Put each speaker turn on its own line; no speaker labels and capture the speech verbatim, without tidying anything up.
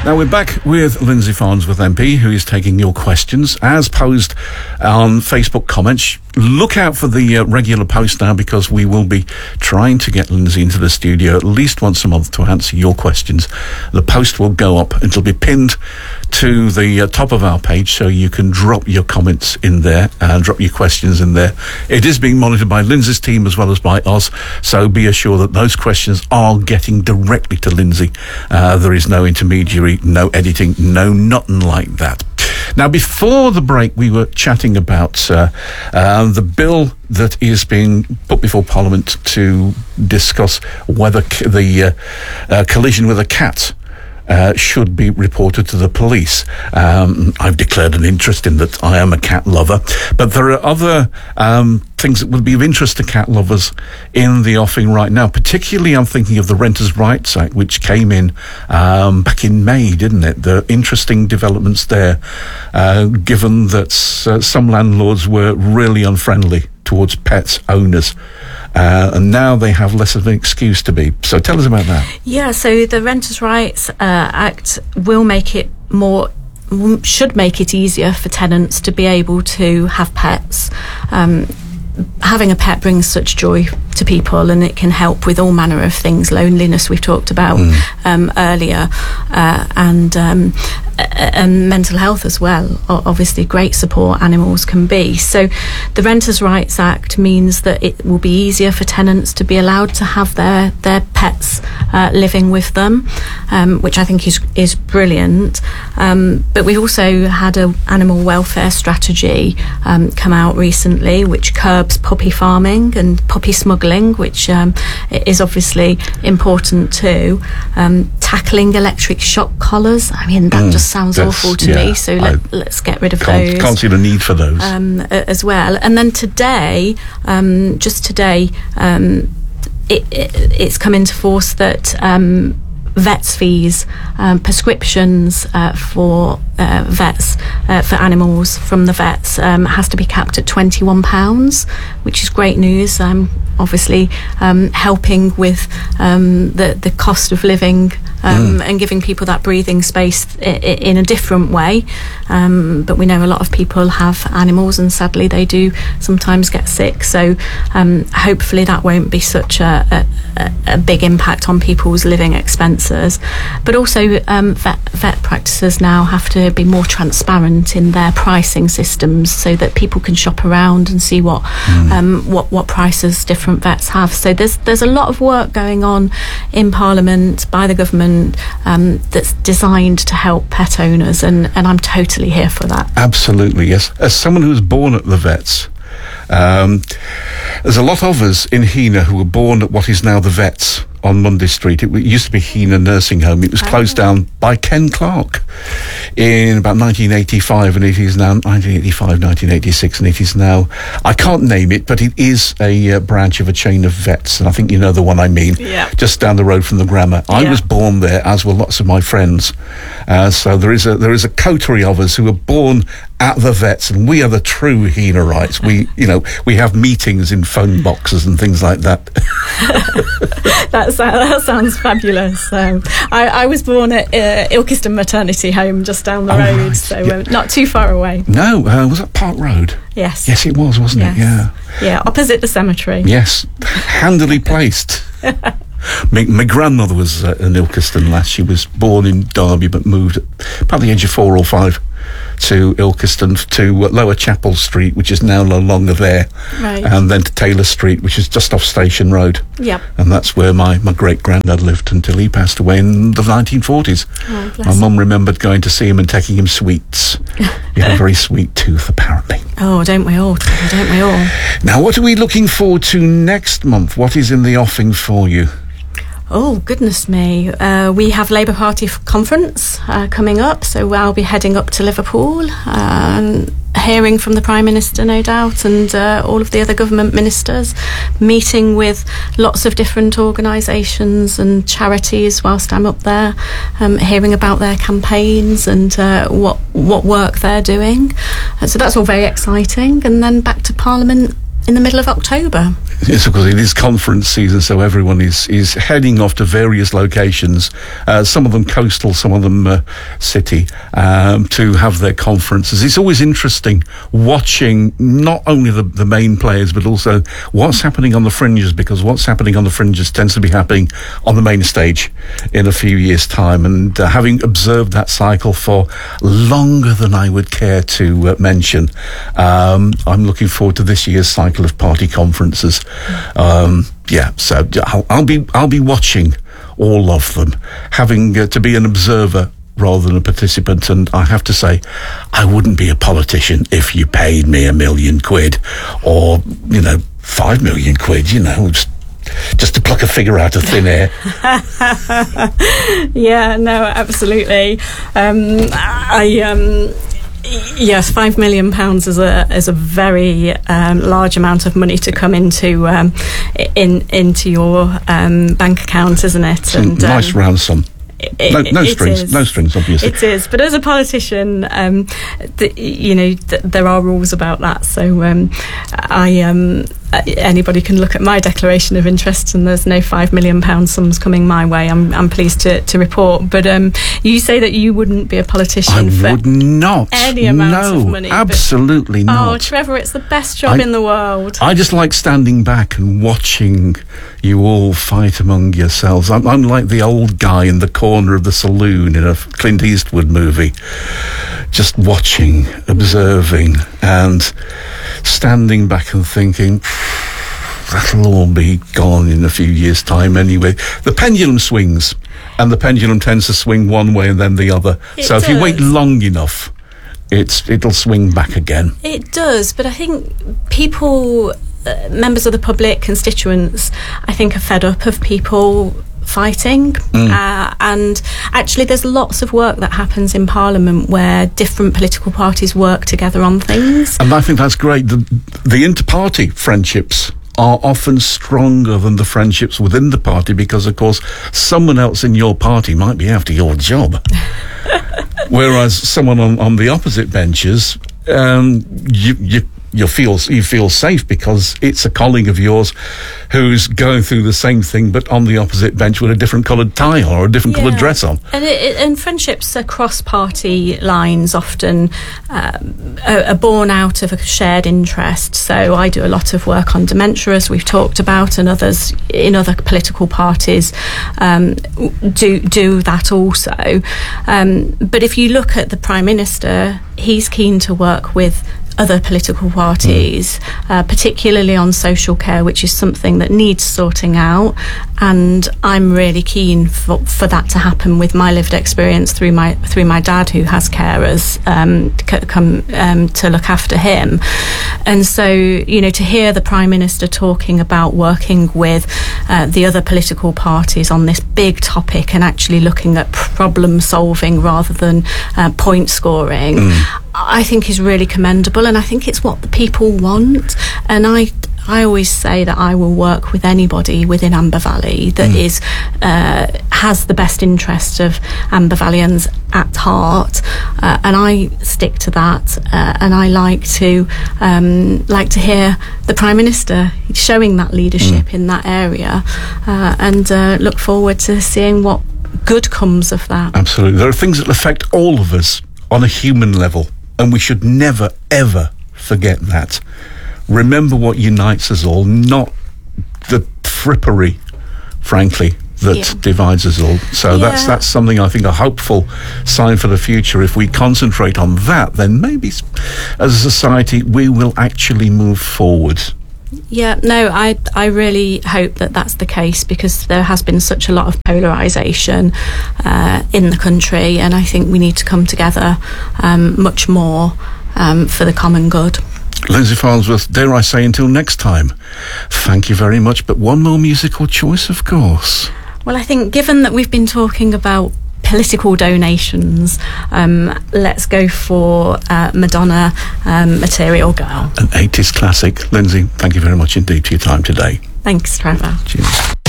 Now we're back with Lindsay Farnsworth M P, who is taking your questions as posed on Facebook comments. Look out for the uh, regular post now, because we will be trying to get Lindsay into the studio at least once a month to answer your questions. The post will go up. It'll be pinned to the uh, top of our page, so you can drop your comments in there and drop your questions in there. It is being monitored by Lindsay's team as well as by us, so be assured that those questions are getting directly to Lindsay. Uh, there is no intermediary, no editing, no nothing like that. Now, before the break, we were chatting about uh, uh, the bill that is being put before Parliament to discuss whether c- the uh, uh, collision with a cat Uh, should be reported to the police. Um, I've declared an interest in that. I am a cat lover, but there are other um, things that would be of interest to cat lovers in the offing right now. Particularly, I'm thinking of the Renters' Rights Act, which came in um, back in May, didn't it? The interesting developments there, uh, given that uh, some landlords were really unfriendly towards pets owners. Uh, and now they have less of an excuse to be. So tell us about that.
Yeah, so the Renters' Rights uh, Act will make it more, should make it easier for tenants to be able to have pets. Um, having a pet brings such joy to people, and it can help with all manner of things. Loneliness we've talked about mm. um, earlier, uh, and um, and mental health as well. Obviously, great support animals can be. So the Renters' Rights Act means that it will be easier for tenants to be allowed to have their their pets uh, living with them, um, which I think is is brilliant. Um, but we've also had an animal welfare strategy um, come out recently, which curbs puppy farming and puppy smuggling, which um, is obviously important too. Um, tackling electric shock collars. I mean, that mm, just sounds awful to
yeah,
me. So let, let's get rid of
can't,
those.
Can't see the need for those
um, as well. And then today, um, just today, um, it, it, it's come into force that um, vets fees, um, prescriptions uh, for uh, vets uh, for animals from the vets um, has to be capped at twenty-one pounds, which is great news. Um, obviously, um, helping with um, the the cost of living um, mm. and giving people that breathing space I- I- in a different way. Um, but we know a lot of people have animals, and sadly, they do sometimes get sick. So um, hopefully, that won't be such a, a, a big impact on people's living expenses. But also, um, vet, vet practices now have to be more transparent in their pricing systems, so that people can shop around and see what mm. um, what what prices different vets have. So there's there's a lot of work going on in Parliament by the government um, that's designed to help pet owners, and, and I'm totally here for that.
Absolutely, yes. As someone who was born at the vets, um, there's a lot of us in Hena who were born at what is now the vets on Monday Street. It used to be Hena Nursing Home. It was closed oh. down by Ken Clark in about nineteen eighty-five, and it is now nineteen eighty-five, nineteen eighty-six, and it is now, I can't name it, but it is a uh, branch of a chain of vets, and I think you know the one I mean.
Yeah. Just
down the road from the grammar. I
yeah.
was born there, as were lots of my friends. Uh, so there is a there is a coterie of us who were born at the vets, and we are the true Henerites. We, you know, we have meetings in phone boxes and things like that.
That's, uh, that sounds fabulous. Um, I, I was born at uh, Ilkeston Maternity Home, just down the
oh,
road,
right.
so
yeah.
uh, not too far away.
No, uh, was that Park Road?
Yes.
Yes, it was, wasn't
yes.
it? Yeah.
Yeah, opposite the cemetery.
Yes, handily placed. My, my grandmother was uh, an Ilkeston lass. She was born in Derby, but moved at about the age of four or five to Ilkeston, to uh, Lower Chapel Street, which is now no longer there,
right.
and then to Taylor Street, which is just off Station Road.
Yep.
And that's where my, my great-granddad lived until he passed away in the nineteen forties.
Oh, bless
my
him.
mum remembered going to see him and taking him sweets. He had a very sweet tooth, apparently.
Oh, don't we all? Don't we all?
Now, what are we looking forward to next month? What is in the offing for you?
Oh, goodness me. Uh, we have Labour Party f- conference uh, coming up, so I'll be heading up to Liverpool, um, hearing from the Prime Minister, no doubt, and uh, all of the other government ministers, meeting with lots of different organisations and charities whilst I'm up there, um, hearing about their campaigns and uh, what, what work they're doing. Uh, so that's all very exciting. And then back to Parliament in the middle of October.
Yes, of course, it is conference season, so everyone is, is heading off to various locations, uh, some of them coastal, some of them uh, city, um, to have their conferences. It's always interesting watching not only the, the main players, but also what's happening on the fringes, because what's happening on the fringes tends to be happening on the main stage in a few years' time. And uh, having observed that cycle for longer than I would care to uh, mention, um, I'm looking forward to this year's cycle of party conferences. Um, yeah, so I'll, I'll be I'll be watching all of them, having uh, to be an observer rather than a participant. And I have to say, I wouldn't be a politician if you paid me a million quid, or you know, five million quid. You know, just, just to pluck a figure out of thin air.
Yeah, no, absolutely. Um, I. Um, Yes, five million pounds is a is a very um, large amount of money to come into um, in into your um, bank account, isn't it?
And nice um, round sum.
It,
no, no
it
strings,
is.
no strings, obviously.
It is, but as a politician, um, the, you know, th- there are rules about that. So um, I, um, anybody can look at my declaration of interest, and there's no five million pound sums coming my way. I'm, I'm pleased to, to report. But um, you say that you wouldn't be a politician
I
for
would not.
any amount
no,
of money.
Absolutely
but,
not.
Oh, Trevor, it's the best job
I,
in the world.
I just like standing back and watching you all fight among yourselves. I'm, I'm like the old guy in the corner of the saloon in a Clint Eastwood movie, just watching, observing, and standing back and thinking, that'll all be gone in a few years' time anyway. The pendulum swings, and the pendulum tends to swing one way and then the other.
It
so if
does.
you wait long enough, it's it'll swing back again.
It does, but I think people, uh, members of the public, constituents, I think are fed up of people fighting. Mm. Uh, and actually there's lots of work that happens in Parliament where different political parties work together on things.
And I think that's great. The, the inter-party friendships are often stronger than the friendships within the party, because of course someone else in your party might be after your job. Whereas someone on, on the opposite benches, um, you, you you feel you feel safe because it's a colleague of yours who's going through the same thing, but on the opposite bench with a different coloured tie on or a different yeah. coloured dress on.
And, it, it, and friendships across party lines often um, are, are born out of a shared interest. So I do a lot of work on dementia, as we've talked about, and others in other political parties um, do do that also. Um, but if you look at the Prime Minister, he's keen to work with other political parties, mm. uh, particularly on social care, which is something that needs sorting out. And I'm really keen for, for that to happen with my lived experience through my through my dad, who has carers um, c- come um, to look after him. And so, you know, to hear the Prime Minister talking about working with uh, the other political parties on this big topic and actually looking at problem solving rather than uh, point scoring, mm. I think is really commendable, and I think it's what the people want. And I I always say that I will work with anybody within Amber Valley that mm. is uh, has the best interest of Amber Valleyans at heart, uh, and I stick to that. Uh, and I like to um, like to hear the Prime Minister showing that leadership mm. in that area, uh, and uh, look forward to seeing what good comes of that.
Absolutely, there are things that affect all of us on a human level, and we should never ever forget that. Remember what unites us all, not the frippery, frankly, that yeah. divides us all. So yeah. that's that's something I think a hopeful sign for the future. If we concentrate on that, then maybe as a society we will actually move forward.
Yeah, no, I I really hope that that's the case, because there has been such a lot of polarisation uh, in the country, and I think we need to come together um, much more um, for the common good.
Lindsay Farnsworth, dare I say, until next time, thank you very much. But one more musical choice, of course.
Well, I think given that we've been talking about political donations, um, let's go for uh, Madonna, um, Material Girl.
An eighties classic. Lindsay, thank you very much indeed for your time today.
Thanks, Trevor.
Cheers.